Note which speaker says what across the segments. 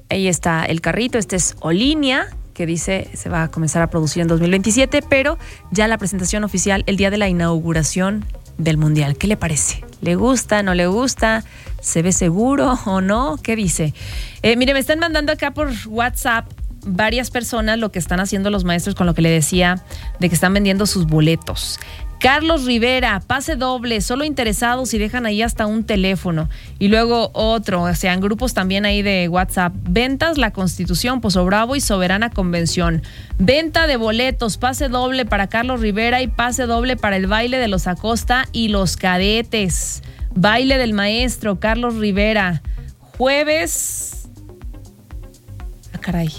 Speaker 1: Ahí está el carrito, este es Olinia, que dice se va a comenzar a producir en 2027, pero ya la presentación oficial el día de la inauguración del Mundial. ¿Qué le parece? ¿Le gusta? ¿No le gusta? ¿Se ve seguro o no? ¿Qué dice? Mire, me están mandando acá por WhatsApp varias personas lo que están haciendo los maestros con lo que le decía de que están vendiendo sus boletos. Carlos Rivera, pase doble, solo interesados y dejan ahí hasta un teléfono. Y luego otro, o sea, en grupos también ahí de WhatsApp. Ventas, La Constitución, Pozo Bravo y Soberana Convención. Venta de boletos, pase doble para Carlos Rivera y pase doble para el baile de los Acosta y los Cadetes. Baile del maestro, Carlos Rivera. Jueves... Ah, caray.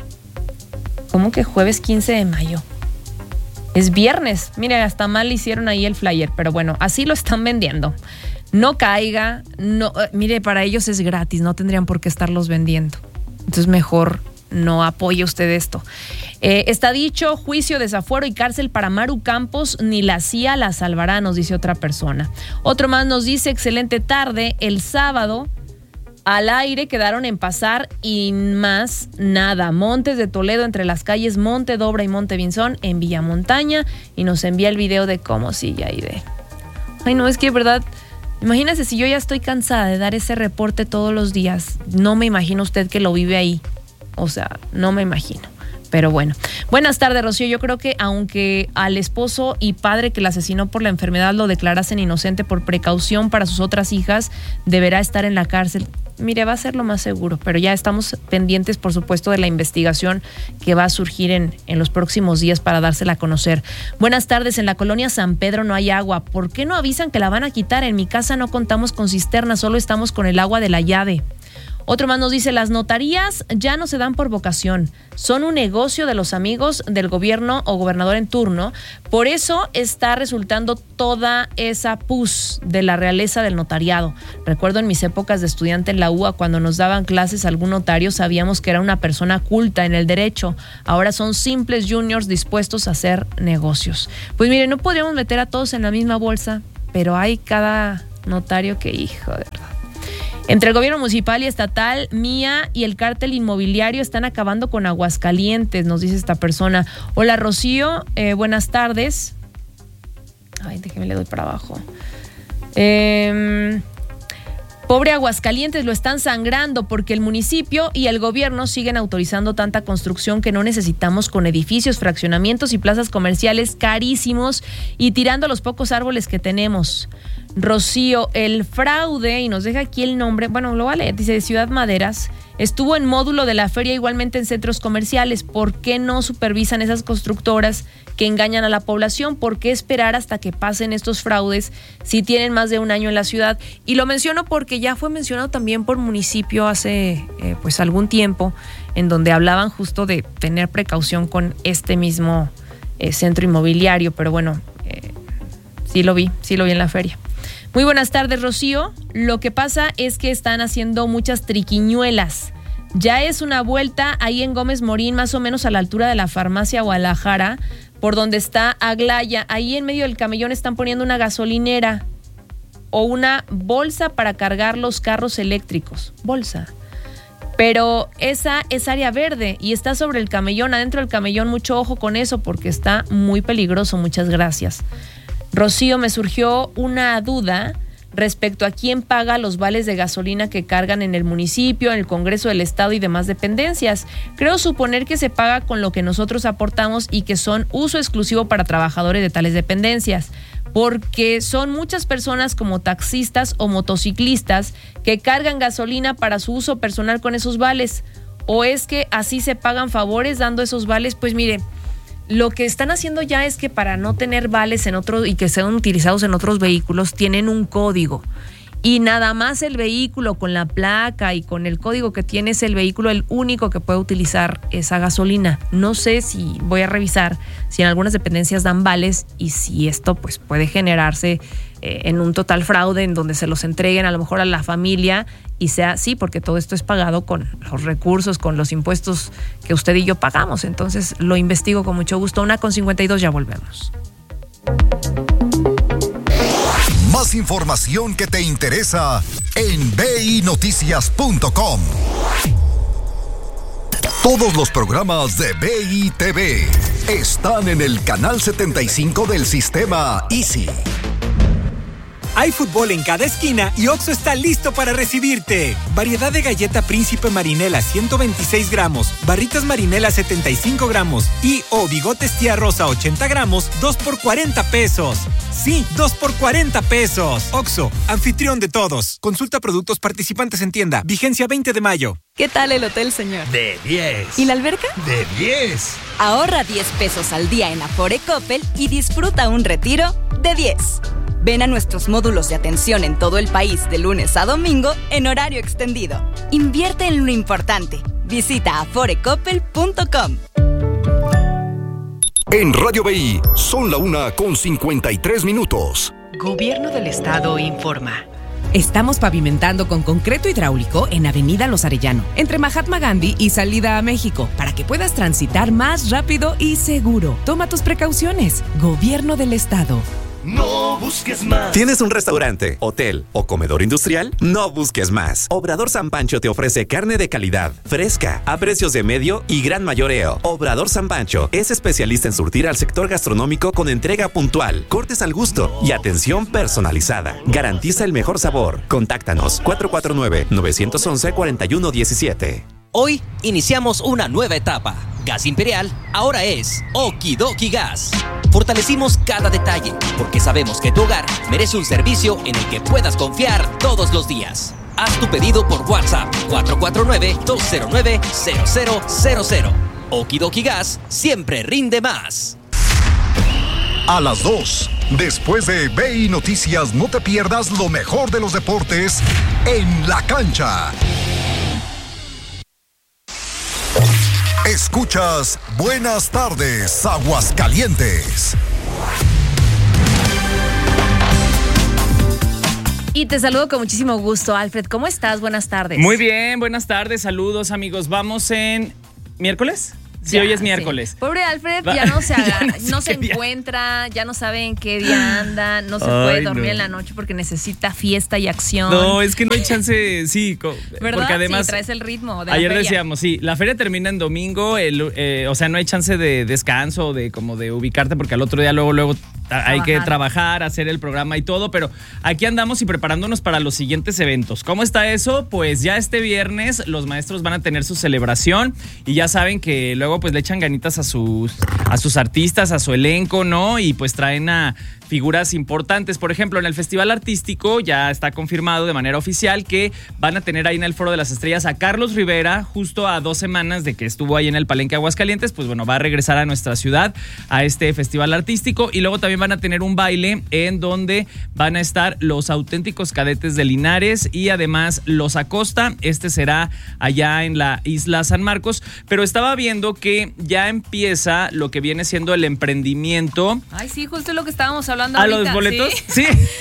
Speaker 1: ¿Cómo que jueves 15 de mayo? Es viernes. Mire, hasta mal hicieron ahí el flyer, pero bueno, así lo están vendiendo. No caiga, no, mire, para ellos es gratis, no tendrían por qué estarlos vendiendo. Entonces mejor no apoye usted esto. Está dicho, juicio, desafuero y cárcel para Maru Campos, ni la CIA la salvará, nos dice otra persona. Otro más nos dice, excelente tarde, el sábado al aire quedaron en pasar y más nada. Montes de Toledo entre las calles Monte Dobra y Monte Vinzón en Villamontaña, y nos envía el video de cómo sigue ahí de... Ay, no, es que de verdad, imagínese si yo ya estoy cansada de dar ese reporte todos los días. No me imagino usted que lo vive ahí. O sea, no me imagino. Pero bueno. Buenas tardes, Rocío. Yo creo que aunque al esposo y padre que la asesinó por la enfermedad lo declarasen inocente por precaución para sus otras hijas, deberá estar en la cárcel. Mire, va a ser lo más seguro, pero ya estamos pendientes, por supuesto, de la investigación que va a surgir en los próximos días para dársela a conocer. Buenas tardes, en la colonia San Pedro no hay agua. ¿Por qué no avisan que la van a quitar? En mi casa no contamos con cisterna, solo estamos con el agua de la llave. Otro más nos dice, las notarías ya no se dan por vocación, son un negocio de los amigos del gobierno o gobernador en turno, por eso está resultando toda esa pus de la realeza del notariado. Recuerdo en mis épocas de estudiante en la UA, cuando nos daban clases algún notario, sabíamos que era una persona culta en el derecho, ahora son simples juniors dispuestos a hacer negocios. Pues mire, no podríamos meter a todos en la misma bolsa, pero hay cada notario que, hijo de verdad. Entre el gobierno municipal y estatal, Mía y el cártel inmobiliario están acabando con Aguascalientes, nos dice esta persona. Hola, Rocío, buenas tardes. Ay, déjeme, le doy para abajo. Pobre Aguascalientes, lo están sangrando porque el municipio y el gobierno siguen autorizando tanta construcción que no necesitamos, con edificios, fraccionamientos y plazas comerciales carísimos y tirando los pocos árboles que tenemos. Rocío, el fraude, y nos deja aquí el nombre, bueno, lo va a leer, dice de Ciudad Maderas, estuvo en módulo de la feria, igualmente en centros comerciales. ¿Por qué no supervisan esas constructoras que engañan a la población? ¿Por qué esperar hasta que pasen estos fraudes si tienen más de un año en la ciudad? Y lo menciono porque ya fue mencionado también por municipio hace pues algún tiempo, en donde hablaban justo de tener precaución con este mismo centro inmobiliario, pero bueno, sí lo vi en la feria. Muy buenas tardes, Rocío. Lo que pasa es que están haciendo muchas triquiñuelas. Ya es una vuelta ahí en Gómez Morín, más o menos a la altura de la farmacia Guadalajara, por donde está Aglaya. Ahí en medio del camellón están poniendo una gasolinera o una bolsa para cargar los carros eléctricos. Bolsa. Pero esa es área verde y está sobre el camellón. Adentro del camellón, mucho ojo con eso porque está muy peligroso. Muchas gracias. Rocío, me surgió una duda respecto a quién paga los vales de gasolina que cargan en el municipio, en el Congreso del Estado y demás dependencias. Creo suponer que se paga con lo que nosotros aportamos y que son uso exclusivo para trabajadores de tales dependencias, porque son muchas personas como taxistas o motociclistas que cargan gasolina para su uso personal con esos vales. ¿O es que así se pagan favores dando esos vales? Pues mire, lo que están haciendo ya es que para no tener vales en otros y que sean utilizados en otros vehículos, tienen un código. Y nada más el vehículo con la placa y con el código que tiene es el vehículo el único que puede utilizar esa gasolina. No sé si voy a revisar si en algunas dependencias dan vales y si esto pues puede generarse en un total fraude en donde se los entreguen a lo mejor a la familia y sea así, porque todo esto es pagado con los recursos, con los impuestos que usted y yo pagamos. Entonces lo investigo con mucho gusto. 1:52, ya volvemos.
Speaker 2: Más información que te interesa en binoticias.com. Todos los programas de BITV están en el canal 75 del sistema Easy.
Speaker 3: Hay fútbol en cada esquina y Oxxo está listo para recibirte. Variedad de galleta Príncipe Marinela 126 gramos, barritas Marinela 75 gramos y bigotes tía rosa 80 gramos, 2 por 40 pesos. Sí, 2 por 40 pesos. Oxxo, anfitrión de todos. Consulta productos participantes en tienda. Vigencia 20 de mayo.
Speaker 4: ¿Qué tal el hotel, señor?
Speaker 5: De 10.
Speaker 4: ¿Y la alberca?
Speaker 5: De 10.
Speaker 4: Ahorra 10 pesos al día en Afore Coppel y disfruta un retiro de 10. Ven a nuestros módulos de atención en todo el país de lunes a domingo en horario extendido. Invierte en lo importante. Visita aforecoppel.com.
Speaker 2: En Radio BI son la 1:53.
Speaker 6: Gobierno del Estado informa.
Speaker 7: Estamos pavimentando con concreto hidráulico en Avenida Los Arellano, entre Mahatma Gandhi y Salida a México, para que puedas transitar más rápido y seguro. Toma tus precauciones. Gobierno del Estado.
Speaker 5: No busques más.
Speaker 8: ¿Tienes un restaurante, hotel o comedor industrial? No busques más. Obrador San Pancho te ofrece carne de calidad, fresca, a precios de medio y gran mayoreo. Obrador San Pancho es especialista en surtir al sector gastronómico con entrega puntual, cortes al gusto y atención personalizada. Garantiza el mejor sabor. Contáctanos 449-911-4117.
Speaker 9: Hoy iniciamos una nueva etapa. Gas Imperial ahora es Okidoki Gas. Fortalecimos cada detalle porque sabemos que tu hogar merece un servicio en el que puedas confiar todos los días. Haz tu pedido por WhatsApp 449-209-0000. Okidoki Gas siempre rinde más.
Speaker 2: A las 2, después de BI Noticias, no te pierdas lo mejor de los deportes en la cancha. Escuchas Buenas Tardes, Aguascalientes.
Speaker 1: Y te saludo con muchísimo gusto, Alfred. ¿Cómo estás? Buenas tardes.
Speaker 10: Muy bien, buenas tardes, saludos amigos. Vamos en miércoles. Sí, hoy es miércoles.
Speaker 1: Sí. Pobre Alfred ya no se no se encuentra, ya no sabe en qué día anda, no se puede dormir en la noche porque necesita fiesta y acción.
Speaker 10: No, es que no hay chance, sí.
Speaker 1: ¿Verdad?
Speaker 10: Porque además,
Speaker 1: sí, traes el ritmo de
Speaker 10: ayer
Speaker 1: la feria.
Speaker 10: decíamos, sí, la feria termina en domingo, o sea, no hay chance de descanso, de ubicarte porque al otro día luego hay que trabajar, hacer el programa y todo, pero aquí andamos y preparándonos para los siguientes eventos. ¿Cómo está eso? Pues ya este viernes los maestros van a tener su celebración y ya saben que luego pues le echan ganitas a sus artistas, a su elenco, ¿no? Y pues traen a figuras importantes. Por ejemplo, en el Festival Artístico ya está confirmado de manera oficial que van a tener ahí en el Foro de las Estrellas a Carlos Rivera, justo a 2 semanas de que estuvo ahí en el Palenque Aguascalientes, pues bueno, va a regresar a nuestra ciudad a este Festival Artístico y luego también van a tener un baile en donde van a estar los Auténticos Cadetes de Linares y además los Acosta. Este será allá en la Isla San Marcos, pero estaba viendo que ya empieza lo que viene siendo el emprendimiento.
Speaker 1: Ay, sí, justo lo que estábamos hablando
Speaker 10: ¿A
Speaker 1: ahorita.
Speaker 10: los boletos? Sí.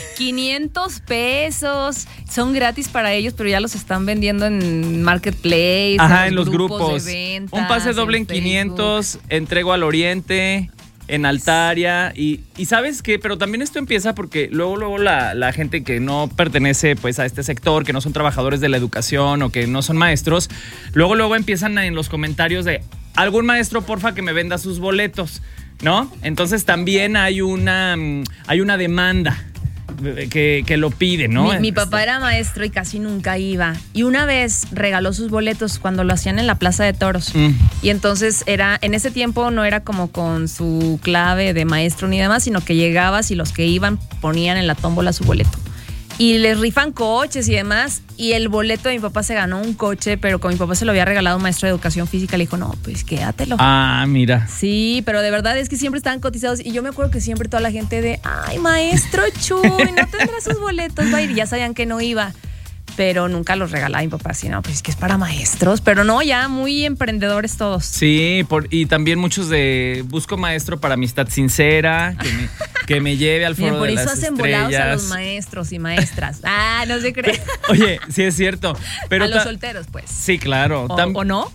Speaker 1: 500 pesos. Son gratis para ellos, pero ya los están vendiendo en Marketplace.
Speaker 10: Ajá, en los grupos.
Speaker 1: De ventas,
Speaker 10: un pase doble en 500, entrego al Oriente, en Altaria. Y ¿sabes qué? Pero también esto empieza porque luego la gente que no pertenece pues a este sector, que no son trabajadores de la educación o que no son maestros, luego empiezan en los comentarios de algún maestro, porfa, que me venda sus boletos, ¿no? Entonces también hay una demanda que lo pide, ¿no?
Speaker 1: Mi papá era maestro y casi nunca iba. Y una vez regaló sus boletos cuando lo hacían en la Plaza de Toros. Y entonces en ese tiempo no era como con su clave de maestro ni demás, sino que llegabas y los que iban ponían en la tómbola su boleto. Y les rifan coches y demás. Y el boleto de mi papá se ganó un coche, pero como mi papá se lo había regalado un maestro de educación física, le dijo, no, pues quédatelo.
Speaker 10: Ah, mira.
Speaker 1: Sí, pero de verdad es que siempre estaban cotizados. Y yo me acuerdo que siempre toda la gente de, ay, maestro Chuy, no tendrá sus boletos, va a ir. Y ya sabían que no iba. Pero nunca los regalaba mi papá, así, no, pues es que es para maestros, pero no, ya muy emprendedores todos.
Speaker 10: Sí, y también muchos de busco maestro para amistad sincera, que me lleve al Foro de las Estrellas.
Speaker 1: Por eso hacen volados a los maestros y maestras. No se creen.
Speaker 10: Oye, sí es cierto. Pero
Speaker 1: a los solteros, pues.
Speaker 10: Sí, claro.
Speaker 1: ¿O no?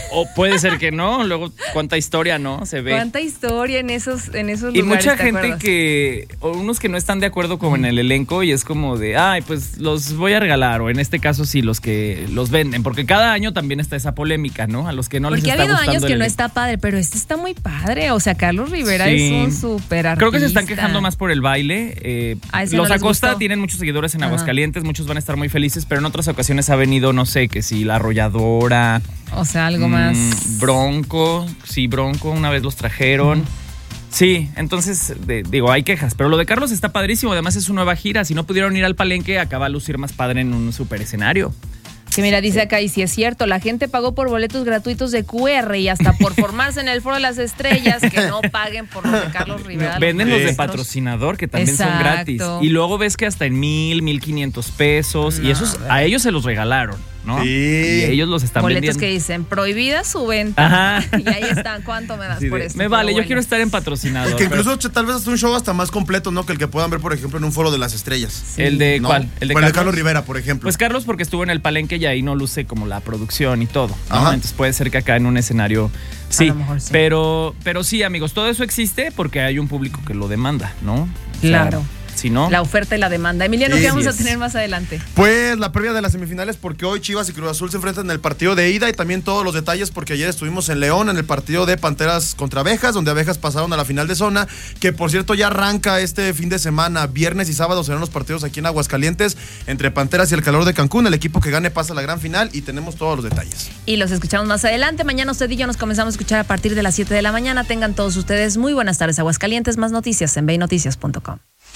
Speaker 10: O puede ser que no, luego cuánta historia, ¿no? Se ve.
Speaker 1: Cuánta historia en esos lugares.
Speaker 10: Y mucha gente
Speaker 1: acuerdas?
Speaker 10: o unos que no están de acuerdo como en el elenco y es como de, ay, pues los voy a regalar, o en este caso sí, los que los venden, porque cada año también está esa polémica, ¿no? A los que no les está gustando.
Speaker 1: Porque ha habido años que no
Speaker 10: elenco.
Speaker 1: está padre, pero este está muy padre. O sea, Carlos Rivera es un súper artista.
Speaker 10: Creo que se están quejando más por el baile. Los Acosta tienen muchos seguidores en Aguascalientes, muchos van a estar muy felices, pero en otras ocasiones ha venido, no sé, que si La Arrolladora.
Speaker 1: O sea, algo más.
Speaker 10: Bronco, una vez los trajeron. Sí, entonces, hay quejas, pero lo de Carlos está padrísimo, además es su nueva gira, si no pudieron ir al Palenque, acaba a lucir más padre en un super escenario.
Speaker 1: Que mira, dice acá, y si es cierto, la gente pagó por boletos gratuitos de QR y hasta por formarse en el Foro de las Estrellas, que no paguen por los de Carlos Rivera.
Speaker 10: Venden los de patrocinador, que también son gratis. Y luego ves que hasta en 1,500 pesos, y esos a ellos se los regalaron, ¿no?
Speaker 11: Sí.
Speaker 10: Y ellos los están
Speaker 1: boletos
Speaker 10: vendiendo.
Speaker 1: que dicen, prohibida su venta.
Speaker 10: Ajá.
Speaker 1: Y ahí están, ¿cuánto me das por esto?
Speaker 10: Me vale, yo quiero estar en patrocinador.
Speaker 11: Que incluso tal vez hasta un show hasta más completo, ¿no? Que el que puedan ver, por ejemplo, en un Foro de las Estrellas.
Speaker 10: Sí. ¿El de cuál?
Speaker 11: ¿El de Carlos Rivera, por ejemplo?
Speaker 10: Pues Carlos porque estuvo en el Palenque y ahí no luce como la producción y todo, ¿no?
Speaker 11: Ajá.
Speaker 10: Entonces puede ser que acá en un escenario sí.
Speaker 1: A lo mejor sí.
Speaker 10: Pero sí, amigos, todo eso existe porque hay un público que lo demanda, ¿no?
Speaker 1: Claro.
Speaker 10: Si no,
Speaker 1: la oferta y la demanda. Emiliano,
Speaker 11: Sí,
Speaker 1: ¿qué vamos
Speaker 11: sí
Speaker 1: a tener más adelante?
Speaker 11: Pues la previa de las semifinales, porque hoy Chivas y Cruz Azul se enfrentan en el partido de ida, y también todos los detalles porque ayer estuvimos en León en el partido de Panteras contra Abejas, donde Abejas pasaron a la final de zona, que por cierto ya arranca este fin de semana. Viernes y sábado serán los partidos aquí en Aguascalientes entre Panteras y el Calor de Cancún. El equipo que gane pasa a la gran final y tenemos todos los detalles.
Speaker 1: Y los escuchamos más adelante. Mañana usted y yo nos comenzamos a escuchar a partir de las 7 de la mañana. Tengan todos ustedes muy buenas tardes, Aguascalientes. Más noticias en beinoticias.com.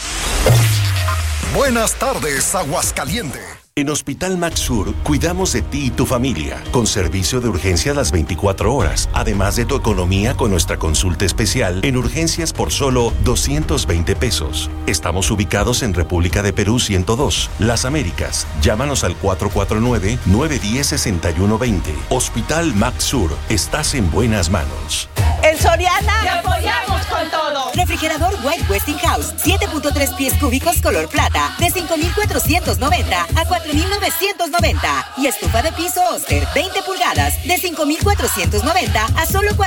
Speaker 2: Buenas tardes, Aguascalientes.
Speaker 12: En Hospital Max Sur cuidamos de ti y tu familia, con servicio de urgencia las 24 horas, además de tu economía con nuestra consulta especial en urgencias por solo 220 pesos. Estamos ubicados en República de Perú 102, Las Américas. Llámanos al 449-910-6120. Hospital Max Sur, estás en buenas manos.
Speaker 13: En Soriana te apoyamos con todo.
Speaker 14: Refrigerador White Westinghouse, 7.3 pies cúbicos color plata, de 5,490 a 4,990. Y estufa de piso Oster, 20 pulgadas, de 5,490 a solo